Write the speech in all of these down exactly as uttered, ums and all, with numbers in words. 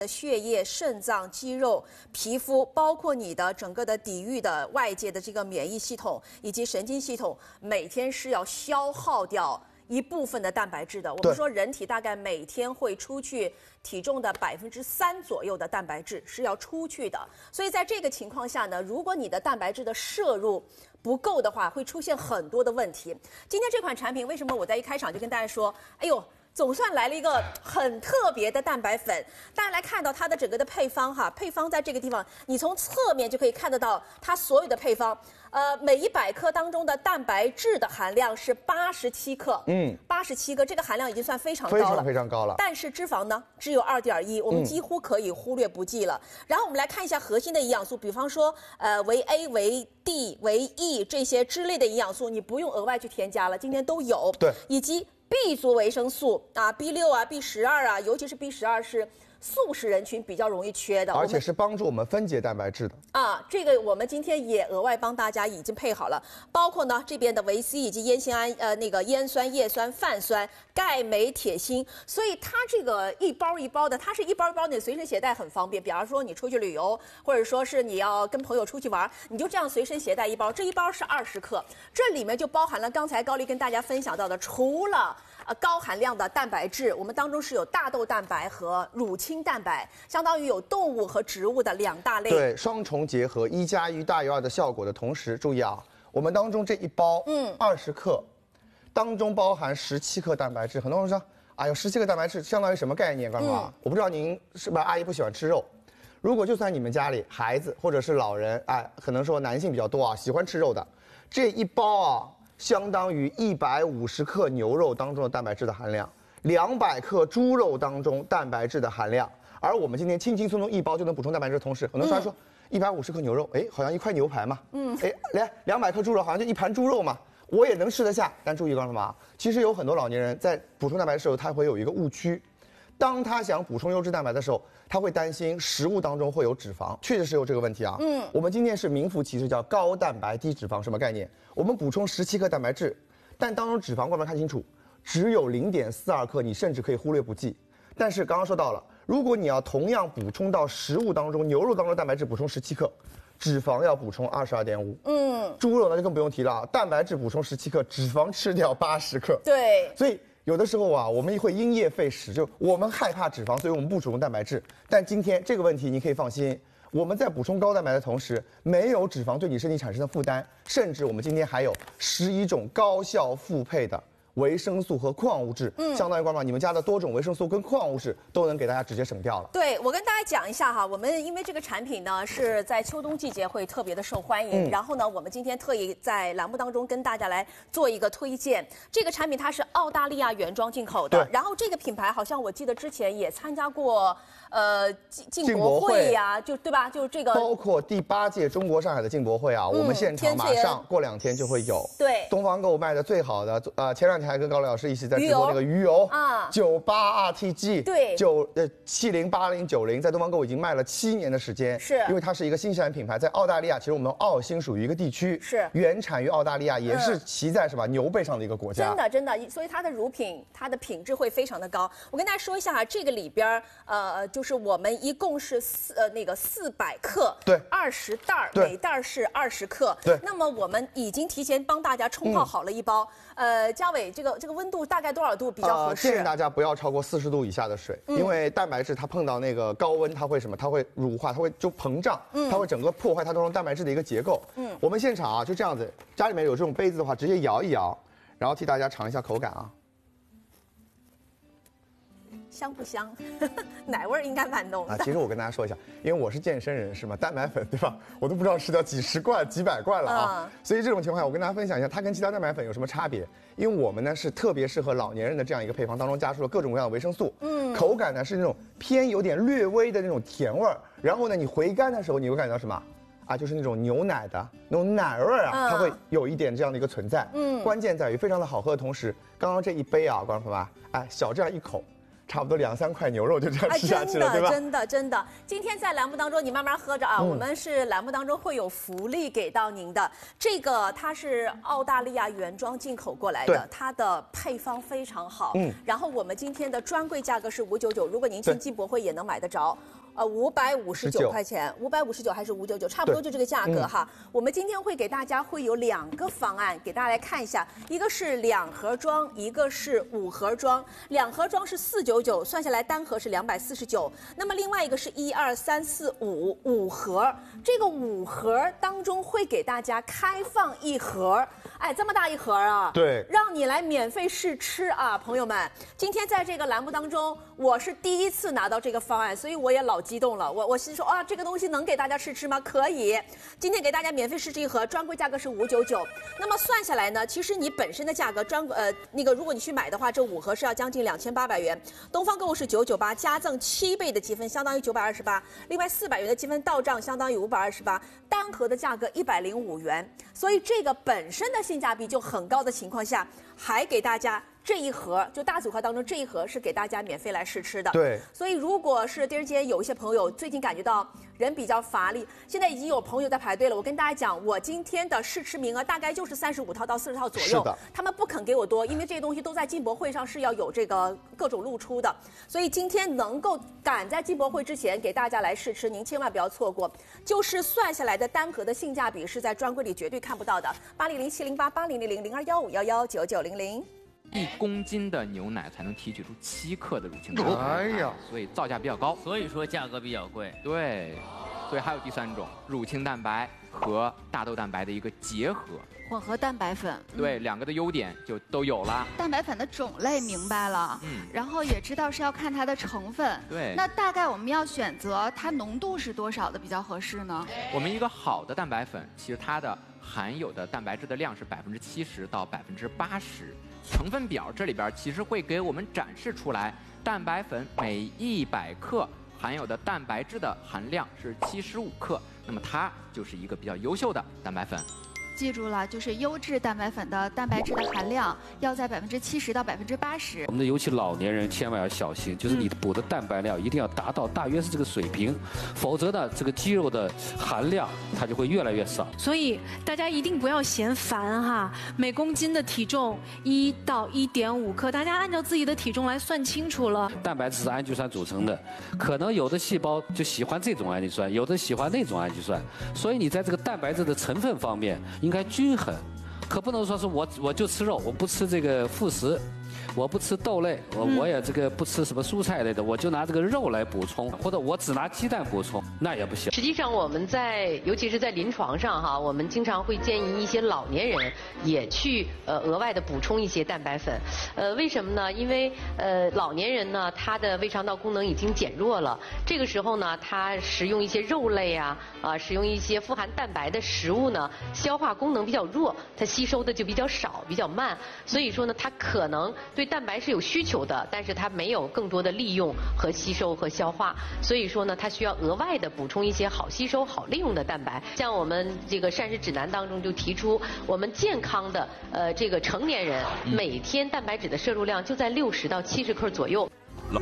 血液、肾脏、肌肉、皮肤，包括你的整个的抵御的外界的这个免疫系统以及神经系统，每天是要消耗掉一部分的蛋白质的。我们说人体大概每天会出去体重的百分之三左右的蛋白质是要出去的，所以在这个情况下呢，如果你的蛋白质的摄入不够的话，会出现很多的问题。今天这款产品为什么我在一开场就跟大家说，哎呦，总算来了一个很特别的蛋白粉。大家来看到它的整个的配方哈，配方在这个地方，你从侧面就可以看得到它所有的配方。呃，每一百克当中的蛋白质的含量是八十七克，嗯，八十七克，这个含量已经算非常高了， 非常非常高了。 但是脂肪呢，只有二点一，我们几乎可以忽略不计了。嗯、然后我们来看一下核心的营养素，比方说，呃，维 A、维 D、维 E 这些之类的营养素，你不用额外去添加了，今天都有。 对， 以及 B 族维生素啊 ，B 六啊 ，B 十二啊，尤其是 B 十二是素食人群比较容易缺的， 而且是帮助我们分解蛋白质的啊。这个我们今天也额外帮大家已经配好了，包括呢这边的维 C 以及烟酰胺、呃那个烟酸、叶酸、泛酸、钙、镁、铁、锌，所以它这个一包一包的，它是一包一包的，随身携带很方便。比方说你出去旅游，或者说是你要跟朋友出去玩，你就这样随身携带一包，这一包是二十克，这里面就包含了刚才高丽跟大家分享到的，除了呃高含量的蛋白质，我们当中是有大豆蛋白和乳清蛋白，相当于有动物和植物的两大类。 对，双重结合，一加一大于二的效果的同时，注意啊，我们当中这一包，嗯，二十克，当中包含十七克蛋白质。很多人说，哎呦，十七克蛋白质相当于什么概念？关妈、嗯，我不知道您是不是阿姨不喜欢吃肉。如果就算你们家里孩子或者是老人，哎，可能说男性比较多啊，喜欢吃肉的，这一包啊。相当于一百五十克牛肉当中的蛋白质的含量，两百克猪肉当中蛋白质的含量，而我们今天轻轻松松一包就能补充蛋白质的同时，很多人说一百五十克牛肉，哎，好像一块牛排嘛，嗯，哎，来两百克猪肉，好像就一盘猪肉嘛，我也能吃得下。但注意，告诉你们啊，其实有很多老年人在补充蛋白质的时候，他会有一个误区。当他想补充优质蛋白的时候，他会担心食物当中会有脂肪，确实是有这个问题啊。嗯，我们今天是名副其实叫高蛋白低脂肪，什么概念？我们补充十七克蛋白质，但当中脂肪，各位看清楚，只有零点四二克，你甚至可以忽略不计。但是刚刚说到了，如果你要同样补充到食物当中，牛肉当中的蛋白质补充十七克，脂肪要补充二十二点五。嗯，猪肉呢就更不用提了，蛋白质补充十七克，脂肪吃掉八十克。 对， 所以。有的时候啊，我们会因噎废食，就我们害怕脂肪，所以我们不补充蛋白质。但今天这个问题你可以放心，我们在补充高蛋白的同时，没有脂肪对你身体产生的负担，甚至我们今天还有十一种高效复配的维生素和矿物质，嗯，相当于光妈，你们家的多种维生素跟矿物质都能给大家直接省掉了。 对，我跟大家讲一下哈，我们因为这个产品呢是在秋冬季节会特别的受欢迎，嗯、然后呢，我们今天特意在栏目当中跟大家来做一个推荐。这个产品它是澳大利亚原装进口的，然后这个品牌好像我记得之前也参加过呃进进博会呀、啊，就对吧？就这个包括第八届中国上海的进博会啊，嗯、我们现场马上过两天就会有。 对， 东方购卖的最好的呃，前两天还跟高磊老师一起在直播那个鱼油啊，九八 R T G， 对， 九呃七零八零九零，在东方购已经卖了七年的时间， 是因为它是一个新产品牌，在澳大利亚，其实我们澳新属于一个地区， 是原产于澳大利亚，也是骑在什么牛背上的一个国家， 真的真的，所以它的乳品它的品质会非常的高。我跟大家说一下啊，这个里边呃就是我们一共是四呃那个四百克， 对， 二十袋，每袋是二十克， 对。 那么我们已经提前帮大家冲泡好了一包，嗯、呃，嘉伟，这个这个温度大概多少度比较合适？ 呃、建议大家不要超过四十度以下的水，嗯、因为蛋白质它碰到那个高温，它会什么？它会乳化，它会就膨胀，嗯、它会整个破坏它当中蛋白质的一个结构。嗯，我们现场啊就这样子，家里面有这种杯子的话，直接摇一摇，然后替大家尝一下口感啊。 香不香？奶味儿应该蛮浓的。 啊，其实我跟大家说一下，因为我是健身人士嘛，蛋白粉对吧？我都不知道吃掉几十罐、几百罐了啊。嗯、所以这种情况下，我跟大家分享一下，它跟其他蛋白粉有什么差别？因为我们呢是特别适合老年人的这样一个配方，当中加入了各种各样的维生素。嗯，口感呢是那种偏有点略微的那种甜味儿，然后呢你回甘的时候，你会感觉到什么？啊，就是那种牛奶的那种奶味儿啊，它会有一点这样的一个存在。嗯，关键在于非常的好喝的同时，刚刚这一杯啊，观众朋友们，哎，小这样一口。 差不多两三块牛肉就这样吃下去了， 啊、 对吧？ 真的真的，今天在栏目当中你慢慢喝着啊，嗯、我们是栏目当中会有福利给到您的。这个它是澳大利亚原装进口过来的，它的配方非常好。嗯，然后我们今天的专柜价格是五九九，如果您进进博会也能买得着。呃，五百五十九块钱，五百五十九还是五九九，差不多就这个价格哈。嗯、我们今天会给大家会有两个方案，给大家来看一下，一个是两盒装，一个是五盒装。两盒装是四九九，算下来单盒是两百四十九。那么另外一个是一二三四五五盒，这个五盒当中会给大家开放一盒，哎，这么大一盒啊， 对， 让你来免费试吃啊，朋友们。今天在这个栏目当中，我是第一次拿到这个方案，所以我也老激动了，我我心说啊，这个东西能给大家试吃吗？可以，今天给大家免费试吃一盒，专柜价格是五九九。那么算下来呢，其实你本身的价格专呃那个，如果你去买的话，这五盒是要将近两千八百元。东方购物是九九八，加赠七倍的积分，相当于九百二十八。另外四百元的积分到账，相当于五百二十八。单盒的价格一百零五元，所以这个本身的性价比就很高的情况下，还给大家。这一盒就大组合当中这一盒是给大家免费来试吃的， 对。 所以如果是狄仁杰有一些朋友最近感觉到人比较乏力，现在已经有朋友在排队了。我跟大家讲，我今天的试吃名额大概就是三十五套到四十套左右， 是的。 他们不肯给我多，因为这些东西都在进博会上是要有这个各种露出的，所以今天能够赶在进博会之前给大家来试吃，您千万不要错过。就是算下来的单盒的性价比是在专柜里绝对看不到的。八零零七零八八零零零零二幺五幺幺九九零零。 一公斤的牛奶才能提取出七克的乳清蛋白， 哎呀， 所以造价比较高， 所以说价格比较贵。 对，所以还有第三种乳清蛋白和大豆蛋白的一个结合， 混合蛋白粉。 对，两个的优点就都有了。 蛋白粉的种类明白了，嗯，然后也知道是要看它的成分。 对， 那大概我们要选择它浓度是多少的比较合适呢？ 我们一个好的蛋白粉，其实它的含有的蛋白质的量是百分之七十到百分之八十。成分表这里边其实会给我们展示出来，蛋白粉每一百克含有的蛋白质的含量是七十五克，那么它就是一个比较优秀的蛋白粉。 记住了，就是优质蛋白粉的蛋白质的含量要在百分之七十到百分之八十。 我们的尤其老年人千万要小心，就是你补的蛋白量一定要达到大约是这个水平，否则呢，这个肌肉的含量它就会越来越少。 所以大家一定不要嫌烦哈，每公斤的体重一到一点五克，大家按照自己的体重来算清楚了。 蛋白质是氨基酸组成的，可能有的细胞就喜欢这种氨基酸，有的喜欢那种氨基酸，所以你在这个蛋白质的成分方面应该均衡，可不能说是我我就吃肉，我不吃这个副食，我不吃豆类，我我也这个不吃什么蔬菜类的，我就拿这个肉来补充，或者我只拿鸡蛋补充，那也不行。 实际上我们在尤其是在临床上哈，我们经常会建议一些老年人也去呃额外的补充一些蛋白粉，呃为什么呢？因为呃老年人呢他的胃肠道功能已经减弱了，这个时候呢他食用一些肉类啊啊使用一些富含蛋白的食物呢，消化功能比较弱，它吸收的就比较少，比较慢，所以说呢它可能对蛋白是有需求的，但是它没有更多的利用和吸收和消化，所以说呢，它需要额外的补充一些好吸收、好利用的蛋白。像我们这个膳食指南当中就提出，我们健康的呃这个成年人每天蛋白质的摄入量就在六十到七十克左右。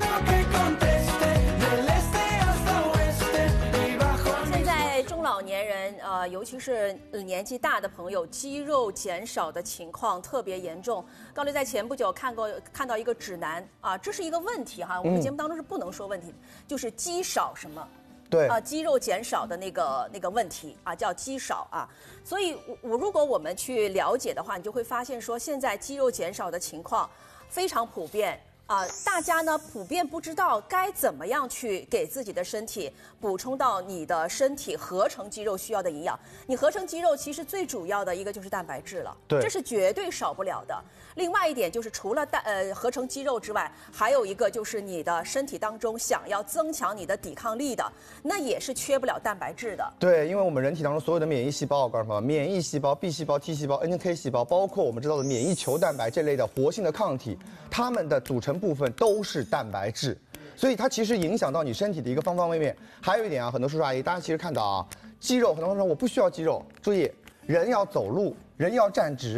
中老年人，呃，尤其是年纪大的朋友，肌肉减少的情况特别严重。高丽在前不久看过看到一个指南啊，这是一个问题哈，我们节目当中是不能说问题，嗯、就是肌少什么。 对啊，肌肉减少的那个那个问题啊，叫肌少啊。所以，我如果我们去了解的话，你就会发现说，现在肌肉减少的情况非常普遍。啊，大家呢普遍不知道该怎么样去给自己的身体补充到你的身体合成肌肉需要的营养。你合成肌肉其实最主要的一个就是蛋白质了， 对， 这是绝对少不了的。另外一点就是除了蛋呃合成肌肉之外，还有一个就是你的身体当中想要增强你的抵抗力的，那也是缺不了蛋白质的。 对，因为我们人体当中所有的免疫细胞，我告诉你们，免疫细胞、B 细胞、T 细胞、N K 细胞，包括我们知道的免疫球蛋白这类的活性的抗体，它们的组成部分都是蛋白质，所以它其实影响到你身体的一个方方面面。还有一点啊，很多叔叔阿姨，大家其实看到啊，肌肉，很多人说我不需要肌肉，注意，人要走路，人要站直，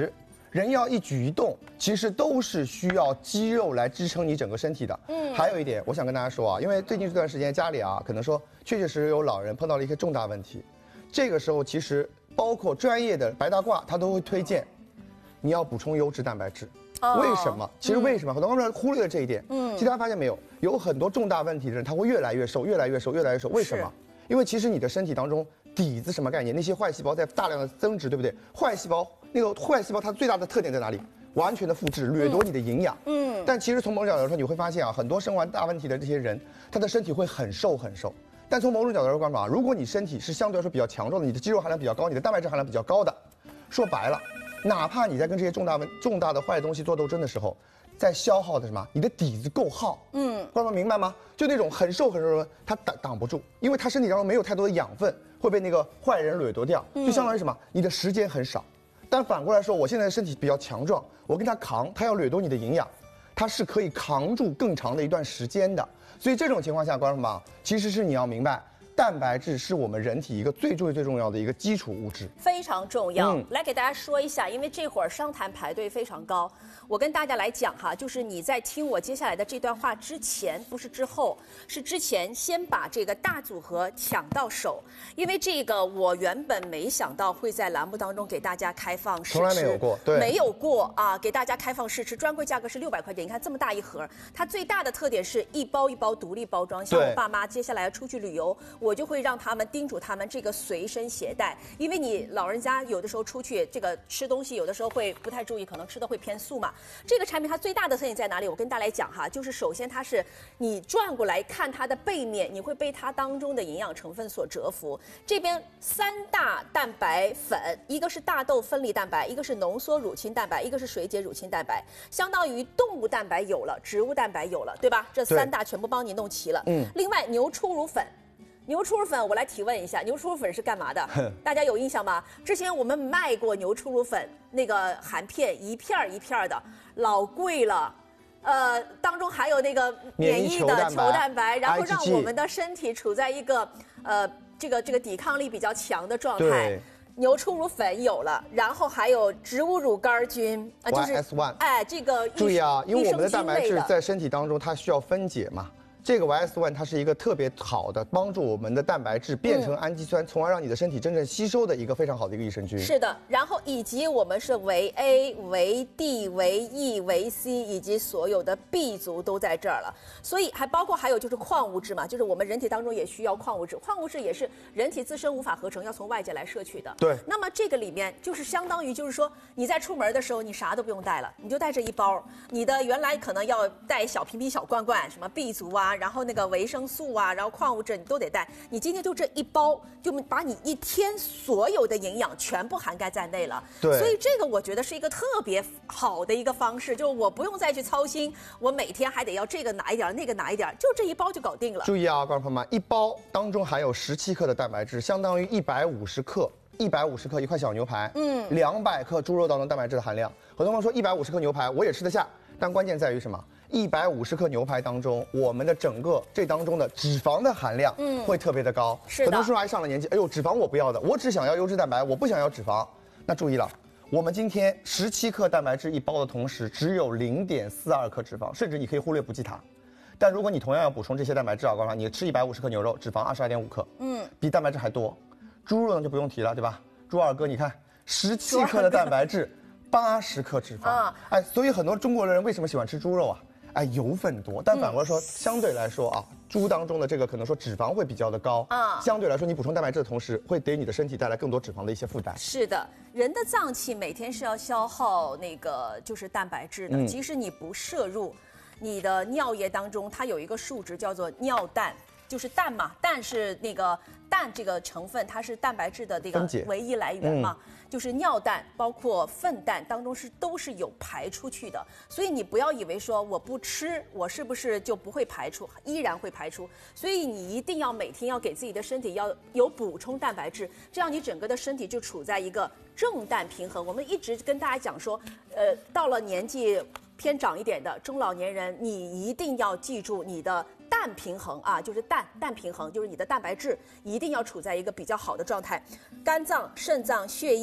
人要一举一动，其实都是需要肌肉来支撑你整个身体的。嗯，还有一点，我想跟大家说啊，因为最近这段时间家里啊，可能说确确实实有老人碰到了一些重大问题，这个时候其实包括专业的白大褂，他都会推荐你要补充优质蛋白质。哦、为什么？其实为什么？嗯、很多人忽略了这一点。嗯，其实大家发现没有，有很多重大问题的人，他会越来越瘦，越来越瘦，越来越瘦。为什么？因为其实你的身体当中底子什么概念？那些坏细胞在大量的增殖，对不对？坏细胞那个坏细胞它最大的特点在哪里？完全的复制，掠夺你的营养。嗯。但其实从某种角度来说，你会发现啊，很多生完大问题的这些人，他的身体会很瘦很瘦。但从某种角度来说，观众啊，如果你身体是相对来说比较强壮的，你的肌肉含量比较高，你的蛋白质含量比较高的，说白了，哪怕你在跟这些重大问重大的坏东西做斗争的时候，在消耗的什么？你的底子够耗。嗯。观众明白吗？就那种很瘦很瘦的人，他挡挡不住，因为他身体当中没有太多的养分。会被那个坏人掠夺掉，就相当于什么？你的时间很少。但反过来说，我现在的身体比较强壮，我跟他扛，他要掠夺你的营养，他是可以扛住更长的一段时间的。所以这种情况下，观众们啊，其实是你要明白，蛋白质是我们人体一个最最最重要的一个基础物质， 非常重要。嗯、来给大家说一下，因为这会儿商谈排队非常高。我跟大家来讲哈，就是你在听我接下来的这段话之前，不是之后，是之前先把这个大组合抢到手，因为这个我原本没想到会在栏目当中给大家开放试吃， 从来没有过，对， 没有过啊，给大家开放试吃，专柜价格是六百块钱，你看这么大一盒，它最大的特点是一包一包独立包装，像我爸妈接下来要出去旅游，我就会让他们叮嘱他们这个随身携带，因为你老人家有的时候出去这个吃东西，有的时候会不太注意，可能吃的会偏素嘛。这个产品它最大的特点在哪里？我跟大家来讲哈，就是首先它是你转过来看它的背面，你会被它当中的营养成分所折服。这边三大蛋白粉，一个是大豆分离蛋白，一个是浓缩乳清蛋白，一个是水解乳清蛋白，相当于动物蛋白有了，植物蛋白有了，对吧？这三大全部帮你弄齐了。嗯。另外牛初乳粉。牛初乳粉，我来提问一下，牛初乳粉是干嘛的？大家有印象吗？之前我们卖过牛初乳粉，那个含片一片一片的，老贵了。呃，当中还有那个免疫的球蛋白，然后让我们的身体处在一个呃这个这个抵抗力比较强的状态。牛初乳粉有了，然后还有植物乳杆菌啊，就是 Y S 一， 哎，这个注意啊，因为我们的蛋白质在身体当中它需要分解嘛。这个 Y S 一 它是一个特别好的帮助我们的蛋白质变成氨基酸，嗯、从而让你的身体真正吸收的一个非常好的一个益生菌。 是的，然后以及我们是维 A、维 D、维 E、维 C 以及所有的 B 族都在这儿了，所以还包括还有就是矿物质嘛，就是我们人体当中也需要矿物质，矿物质也是人体自身无法合成，要从外界来摄取的。 对。 那么这个里面就是相当于就是说你在出门的时候你啥都不用带了，你就带这一包，你的原来可能要带小瓶瓶小罐罐，什么 B 族啊。然后那个维生素啊，然后矿物质你都得带。你今天就这一包，就把你一天所有的营养全部涵盖在内了。 对， 所以这个我觉得是一个特别好的一个方式，就我不用再去操心，我每天还得要这个拿一点，那个拿一点，就这一包就搞定了。 注意啊，观众朋友们，一包当中含有十七克的蛋白质，相当于一百五十克。一百五十克一块小牛排，嗯，两百克猪肉当中蛋白质的含量。很多人说一百五十克牛排我也吃得下，但关键在于什么？一百五十克牛排当中，我们的整个这当中的脂肪的含量，嗯，会特别的高。 是的。 很多叔叔阿姨上了年纪，哎呦，脂肪我不要的，我只想要优质蛋白，我不想要脂肪。那注意了，我们今天十七克蛋白质一包的同时，只有零点四二克脂肪，甚至你可以忽略不计它。但如果你同样要补充这些蛋白质啊，告诉你，你吃一百五十克牛肉，脂肪二十二点五克，嗯，比蛋白质还多。猪肉呢就不用提了，对吧？猪二哥，你看，十七克的蛋白质，八十克脂肪，啊、哎，所以很多中国人为什么喜欢吃猪肉啊？哎，油分多，但反过来说，嗯、相对来说啊，猪当中的这个可能说脂肪会比较的高啊。相对来说，你补充蛋白质的同时，会给你的身体带来更多脂肪的一些负担。 是的，人的脏器每天是要消耗那个就是蛋白质的，嗯、即使你不摄入，你的尿液当中它有一个数值叫做尿氮。就是氮嘛，氮是那个氮这个成分，它是蛋白质的这个唯一来源嘛。嗯、就是尿氮，包括粪氮当中是都是有排出去的。所以你不要以为说我不吃，我是不是就不会排出？依然会排出。所以你一定要每天要给自己的身体要有补充蛋白质，这样你整个的身体就处在一个正氮平衡。我们一直跟大家讲说，呃，到了年纪偏长一点的中老年人，你一定要记住你的氮平衡啊，就是氮氮平衡，就是你的蛋白质一定要处在一个比较好的状态。肝脏、肾脏、血液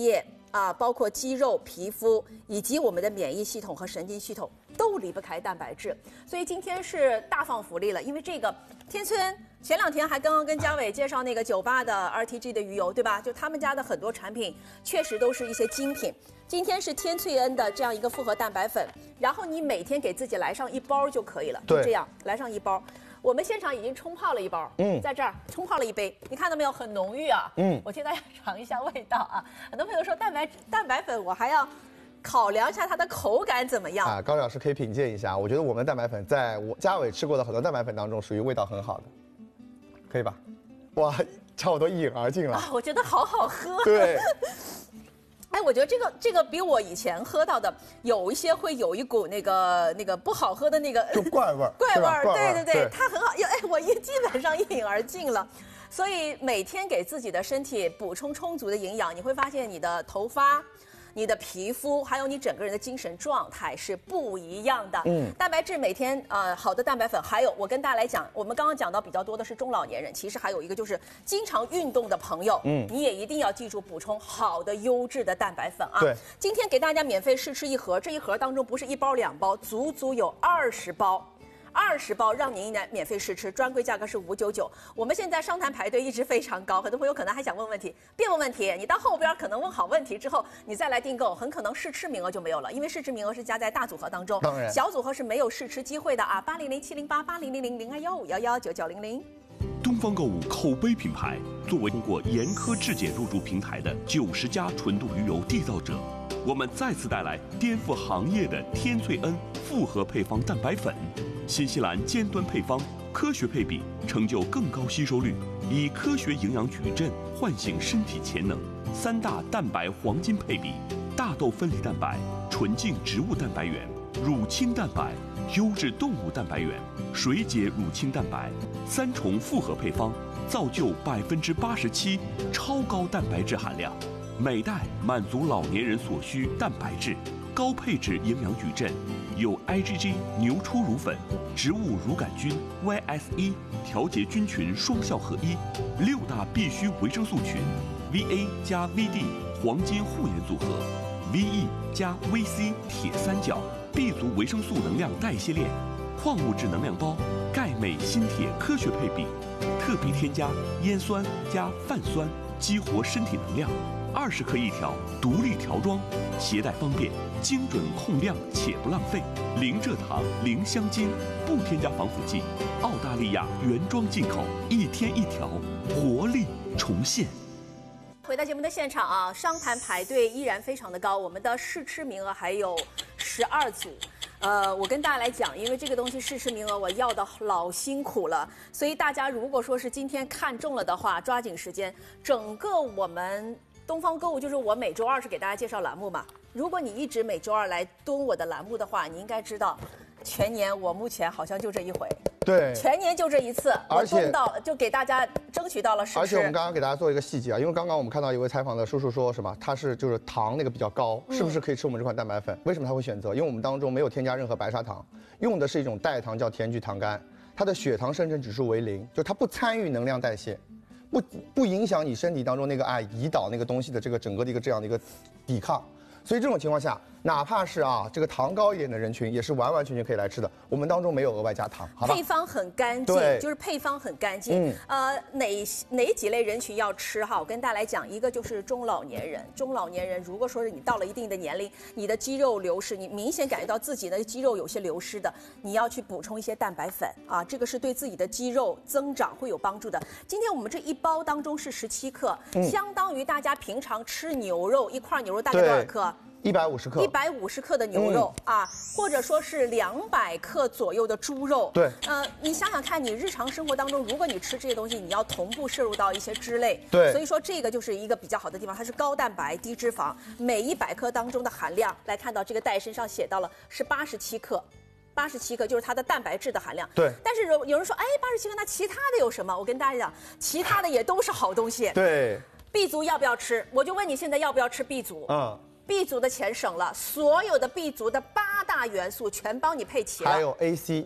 啊，包括肌肉、皮肤以及我们的免疫系统和神经系统都离不开蛋白质。所以今天是大放福利了，因为这个天萃恩前两天还刚刚跟嘉伟介绍那个九八的 R T G 的鱼油，对吧？就他们家的很多产品确实都是一些精品。今天是天萃恩的这样一个复合蛋白粉，然后你每天给自己来上一包就可以了，就这样来上一包。我们现场已经冲泡了一包，嗯，在这儿冲泡了一杯，你看到没有？很浓郁啊，嗯，我替大家尝一下味道啊。很多朋友说蛋白蛋白粉，我还要考量一下它的口感怎么样啊？高老师可以品鉴一下，我觉得我们的蛋白粉在我嘉伟吃过的很多蛋白粉当中，属于味道很好的，可以吧？哇，差不多一饮而尽了。 啊，我觉得好好喝。 对。 哎，我觉得这个这个比我以前喝到的有一些会有一股那个那个不好喝的那个就怪味儿， 怪味儿，对对对， 对它很好。哎，我一基本上一饮而尽了。所以每天给自己的身体补充充足的营养，你会发现你的头发、你的皮肤，还有你整个人的精神状态是不一样的。嗯，蛋白质每天呃好的蛋白粉，还有我跟大家来讲，我们刚刚讲到比较多的是中老年人，其实还有一个就是经常运动的朋友，嗯，你也一定要记住补充好的优质的蛋白粉啊。 对， 今天给大家免费试吃一盒，这一盒当中不是一包两包，足足有二十包。二十包让您来免费试吃，专柜价格是五九九。我们现在商谈排队一直非常高，很多朋友可能还想问问题，别问问题，你到后边可能问好问题之后，你再来订购，很可能试吃名额就没有了，因为试吃名额是加在大组合当中， 当然小组合是没有试吃机会的啊。八零零七零八八零零零零二幺五幺幺九九零零。 东方购物口碑品牌，作为通过严苛质检入驻平台的九十家纯度鱼油缔造者，我们再次带来颠覆行业的天萃恩复合配方蛋白粉。新西兰尖端配方，科学配比，成就更高吸收率，以科学营养矩阵唤醒身体潜能。三大蛋白黄金配比：大豆分离蛋白、纯净植物蛋白原、乳清蛋白、优质动物蛋白原、水解乳清蛋白，三重复合配方，造就百分之八十七超高蛋白质含量，每袋满足老年人所需蛋白质。高配置营养矩阵，有 I G G 牛初乳粉、植物乳杆菌 Y S 一 调节菌群双效合一，六大必需维生素群 V A 加 V D 黄金护眼组合 ，V E 加 V C 铁三角 B 族维生素能量代谢链，矿物质能量包，钙镁锌铁科学配比，特别添加烟酸加泛酸，激活身体能量。二十克一条，独立条装，携带方便，精准控量且不浪费，零蔗糖、零香精，不添加防腐剂，澳大利亚原装进口，一天一条，活力重现。 回到节目的现场啊，商谈排队依然非常的高，我们的试吃名额还有十二组。呃，我跟大家来讲，因为这个东西试吃名额我要的老辛苦了，所以大家如果说是今天看中了的话，抓紧时间。整个我们东方购物就是我每周二是给大家介绍栏目嘛。如果你一直每周二来蹲我的栏目的话，你应该知道，全年我目前好像就这一回。 对， 全年就这一次，我蹲到就给大家争取到了试吃。 而且我们刚刚给大家做一个细节啊，因为刚刚我们看到一位采访的叔叔说什么，他是就是糖那个比较高，是不是可以吃我们这款蛋白粉？为什么他会选择？因为我们当中没有添加任何白砂糖，用的是一种代糖叫甜菊糖苷，它的血糖生成指数为零，就它不参与能量代谢。不不影响你身体当中那个啊胰岛那个东西的这个整个的一个这样的一个抵抗，所以这种情况下，哪怕是啊这个糖高一点的人群，也是完完全全可以来吃的。我们当中没有额外加糖，好吧？ 配方很干净，就是配方很干净。嗯，呃，哪哪几类人群要吃哈？我跟大家来讲，一个就是中老年人。中老年人如果说是你到了一定的年龄，你的肌肉流失，你明显感觉到自己的肌肉有些流失的，你要去补充一些蛋白粉啊，这个是对自己的肌肉增长会有帮助的。今天我们这一包当中是十七克，嗯、相当于大家平常吃牛肉一块牛肉大概多少克？ 一百五十克， 一百五十克的牛肉、嗯、啊，或者说是两百克左右的猪肉。 对， 呃，你想想看，你日常生活当中，如果你吃这些东西，你要同步摄入到一些脂类。 对， 所以说这个就是一个比较好的地方，它是高蛋白低脂肪，每一百克当中的含量，来看到这个袋身上写到了是八十七克。八十七克就是它的蛋白质的含量。 对。 但是有有人说，哎，八十七克，那其他的有什么？我跟大家讲，其他的也都是好东西。 对。 B 族要不要吃？我就问你现在要不要吃 B 族？嗯。B 族的钱省了，所有的 B 族的八大元素全帮你配齐了。 还有 A C E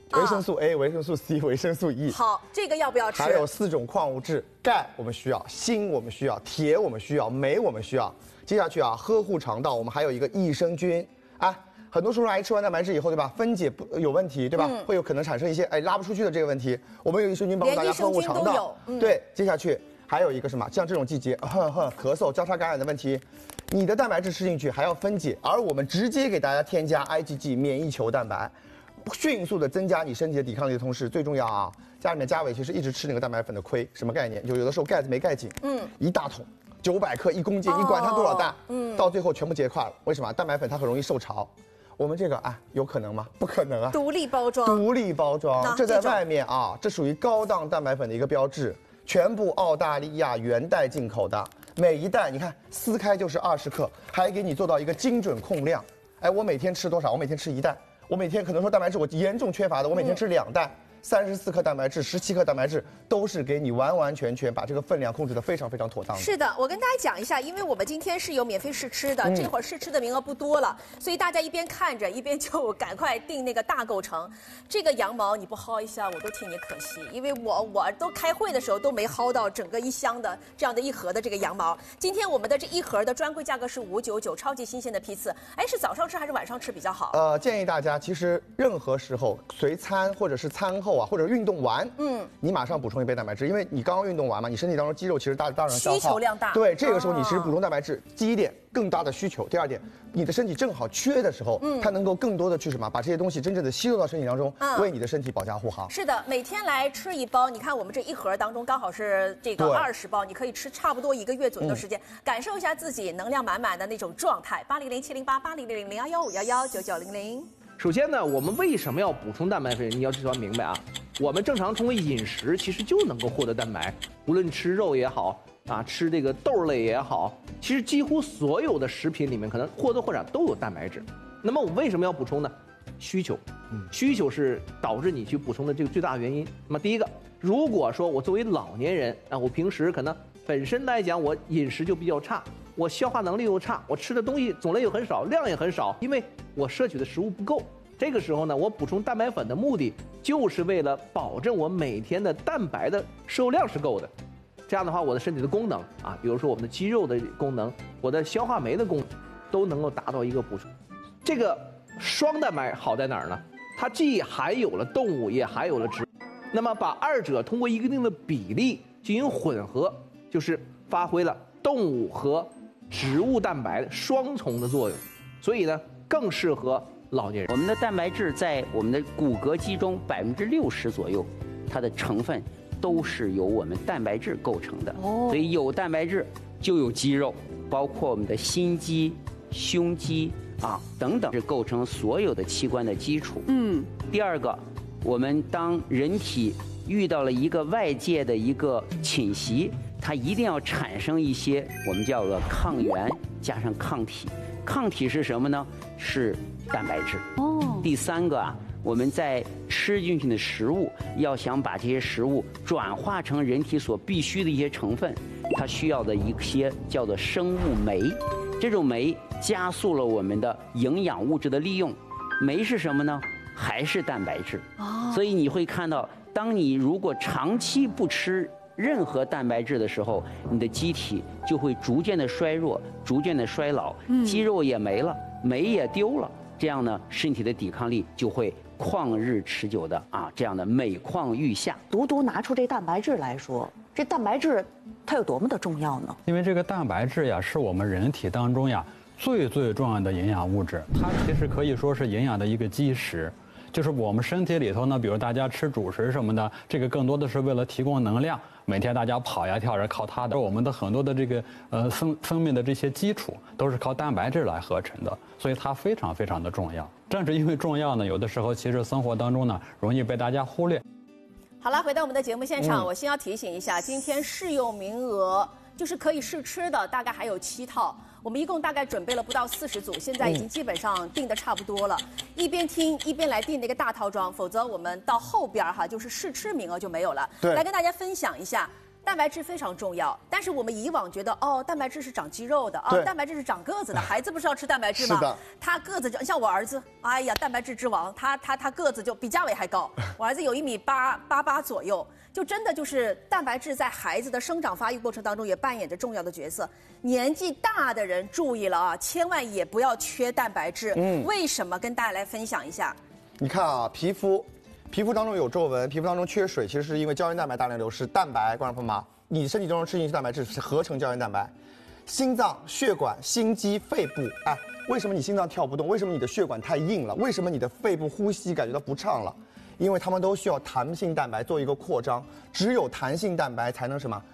维生素 A、维生素 C、维生素 E。 好，这个要不要吃？ 还有四种矿物质，钙我们需要，锌我们需要，铁我们需要，镁我们需要。接下去啊，呵护肠道，我们还有一个益生菌啊。很多叔叔阿姨吃完蛋白质以后，对吧？分解不有问题，对吧？嗯、会有可能产生一些哎拉不出去的这个问题。我们有益生菌帮大家呵护肠道。嗯、对，接下去还有一个什么？像这种季节，呵呵，咳嗽、交叉感染的问题，你的蛋白质吃进去还要分解，而我们直接给大家添加 I G G 免疫球蛋白，迅速的增加你身体的抵抗力的同时，最重要啊，家里面家伟其实一直吃那个蛋白粉的亏，什么概念？就有的时候盖子没盖紧，嗯，一大桶。九百克一公斤，你管它多少蛋，嗯，到最后全部结块了。为什么？蛋白粉它很容易受潮。我们这个啊，有可能吗？不可能啊！ 独立包装， 独立包装，这在外面啊，这属于高档蛋白粉的一个标志，全部澳大利亚原代进口的，每一袋你看撕开就是二十克，还给你做到一个精准控量。哎，我每天吃多少？我每天吃一袋，我每天可能说蛋白质我严重缺乏的，我每天吃两袋。嗯三十四克蛋白质，十七克蛋白质，都是给你完完全全把这个分量控制得非常非常妥当的。 是的，我跟大家讲一下，因为我们今天是有免费试吃的，嗯、这会儿试吃的名额不多了，所以大家一边看着一边就赶快订那个大购城。这个羊毛你不薅一下，我都替你可惜，因为我我都开会的时候都没薅到整个一箱的这样的一盒的这个羊毛。今天我们的这一盒的专柜价格是五九九，超级新鲜的批次。哎，是早上吃还是晚上吃比较好？ 呃，建议大家其实任何时候随餐或者是餐后啊，或者运动完，嗯，你马上补充一杯蛋白质，因为你刚刚运动完嘛，你身体当中肌肉其实大大量消耗， 需求量大。 对，这个时候你其实补充蛋白质，第一点更大的需求，第二点你的身体正好缺的时候，嗯，它能够更多的去什么，把这些东西真正的吸收到身体当中，嗯、为你的身体保驾护航。 是的，每天来吃一包，你看我们这一盒当中刚好是这个二十包，你可以吃差不多一个月左右的时间，嗯、感受一下自己能量满满的那种状态。八零零七零八八零零零幺幺五幺幺九九零零。 首先呢，我们为什么要补充蛋白粉？你要知道明白啊，我们正常通过饮食其实就能够获得蛋白，无论吃肉也好啊，吃这个豆类也好，其实几乎所有的食品里面可能或多或少都有蛋白质。那么我们为什么要补充呢？需求，需求是导致你去补充的这个最大原因。那么第一个，如果说我作为老年人啊，我平时可能本身来讲我饮食就比较差。我消化能力又差，我吃的东西种类又很少，量也很少，因为我摄取的食物不够。这个时候呢，我补充蛋白粉的目的就是为了保证我每天的蛋白的摄入量是够的。这样的话，我的身体的功能啊，比如说我们的肌肉的功能，我的消化酶的功能，都能够达到一个补充。这个双蛋白好在哪儿呢？它既含有了动物，也含有了植物。那么把二者通过一定的比例进行混合，就是发挥了动物和植物蛋白的双重的作用，所以呢，更适合老年人。 我们的蛋白质在我们的骨骼肌中百分之六十左右，它的成分都是由我们蛋白质构成的。哦，所以有蛋白质就有肌肉，包括我们的心肌、胸肌啊等等，是构成所有的器官的基础。嗯，第二个，我们当人体遇到了一个外界的一个侵袭，它一定要产生一些我们叫做抗原加上抗体，抗体是什么呢？是蛋白质。哦。第三个啊，我们在吃进去的食物，要想把这些食物转化成人体所必需的一些成分，它需要的一些叫做生物酶。这种酶加速了我们的营养物质的利用。酶是什么呢？还是蛋白质。哦。所以你会看到，当你如果长期不吃任何蛋白质的时候，你的机体就会逐渐的衰弱，逐渐的衰老，肌肉也没了，酶也丢了，这样呢，身体的抵抗力就会旷日持久的啊，这样的每况愈下。 独独拿出这蛋白质来说，这蛋白质它有多么的重要呢？ 因为这个蛋白质呀，是我们人体当中呀最最重要的营养物质，它其实可以说是营养的一个基石。就是我们身体里头呢，比如大家吃主食什么的，这个更多的是为了提供能量。每天大家跑呀跳呀，靠它的。我们的很多的这个呃分分泌的这些基础都是靠蛋白质来合成的，所以它非常非常的重要。正是因为重要呢，有的时候其实生活当中呢容易被大家忽略。 好了，回到我们的节目现场，嗯、我先要提醒一下，今天试用名额就是可以试吃的，大概还有七套。我们一共大概准备了不到四十组，现在已经基本上订的差不多了。嗯、一边听一边来订那个大套装，否则我们到后边哈就是试吃名额就没有了。 对， 来跟大家分享一下。 蛋白质非常重要，但是我们以往觉得哦，蛋白质是长肌肉的啊，蛋白质是长个子的，孩子不是要吃蛋白质吗？ 是的， 他个子就像我儿子，哎呀，蛋白质之王，他他他个子就比嘉伟还高，我儿子有一米八八八左右，就真的就是蛋白质在孩子的生长发育过程当中也扮演着重要的角色。年纪大的人注意了啊，千万也不要缺蛋白质。嗯，为什么？跟大家来分享一下。 你看啊，皮肤。皮肤当中有皱纹，皮肤当中缺水，其实是因为胶原蛋白大量流失。蛋白，观众朋友们，你身体中吃进去蛋白质是合成胶原蛋白。心脏、血管、心肌、肺部，哎，为什么你心脏跳不动？为什么你的血管太硬了？为什么你的肺部呼吸感觉到不畅了？因为它们都需要弹性蛋白做一个扩张，只有弹性蛋白才能什么